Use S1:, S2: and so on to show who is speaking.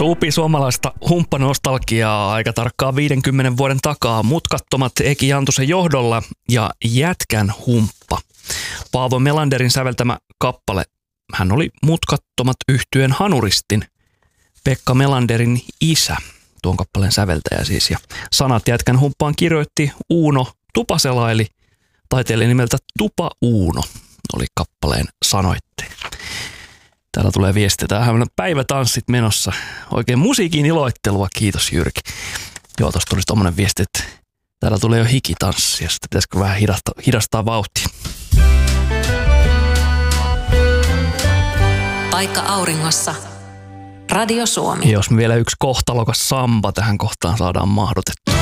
S1: Supi suomalaista humppanostalgiaa aika tarkkaan 50 vuoden takaa. Mutkattomat Eki Jantusen johdolla ja Jätkän humppa. Paavo Melanderin säveltämä kappale. Hän oli Mutkattomat -yhtyeen hanuristin Pekka Melanderin isä, tuon kappaleen säveltäjä siis. Ja sanat Jätkän humppaan kirjoitti Uuno Tupasela, eli taiteilija nimeltä Tupa Uuno oli kappaleen sanoitteja. Täällä tulee viestiä. Tämähän on päivätanssit menossa. Oikein musiikin iloittelua. Kiitos Jyrki. Joo, tuossa tuli tommonen viesti, että täällä tulee jo hikitanssia. Sitten pitäisikö vähän hidastaa vauhtia.
S2: Paikka auringossa. Radio Suomi.
S1: Jos me vielä yksi kohtalokas samba tähän kohtaan saadaan mahdotettua.